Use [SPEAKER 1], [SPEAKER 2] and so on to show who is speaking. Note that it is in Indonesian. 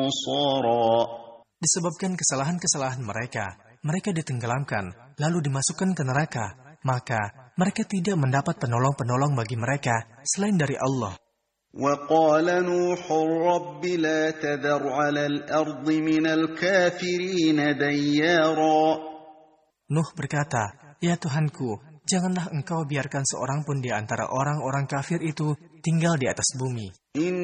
[SPEAKER 1] صَرًا.
[SPEAKER 2] Disebabkan kesalahan-kesalahan mereka, mereka ditenggelamkan, lalu dimasukkan ke neraka. Maka mereka tidak mendapat penolong-penolong bagi mereka selain dari Allah.
[SPEAKER 1] وَقَالَ نُوحٌ رَبِّ لَا تَذَرْ عَلَى الْأَرْضِ مِنَ الْكَافِرِينَ دَيَّارًا.
[SPEAKER 2] Nuh berkata, "Ya Tuhanku, janganlah engkau biarkan seorang pun di antara orang-orang kafir itu tinggal di atas bumi.